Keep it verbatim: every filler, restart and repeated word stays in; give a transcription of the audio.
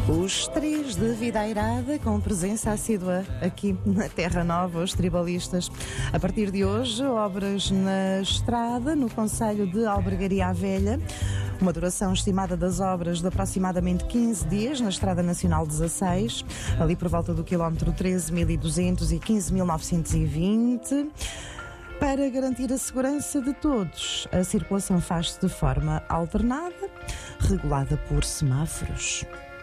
Os três de Videirada, com presença assídua aqui na Terra Nova, os tribalistas. A partir de hoje, obras na estrada, no concelho de Albergaria à Velha. Uma duração estimada das obras de aproximadamente quinze dias na Estrada Nacional dezasseis, ali por volta do quilómetro treze mil e duzentos e quinze mil novecentos e vinte. Para garantir a segurança de todos, a circulação faz-se de forma alternada, regulada por semáforos.